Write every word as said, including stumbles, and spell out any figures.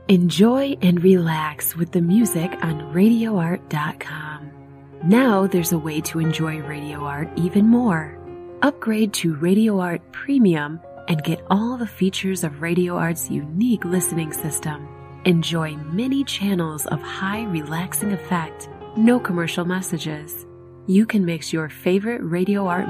Enjoy and relax with the music on radio art dot com. Now there's a way to enjoy Radio Art even more. Upgrade to Radio Art Premium and get all the features of Radio Art's unique listening system. Enjoy many channels of high relaxing effect, no commercial messages. You can mix your favorite Radio Art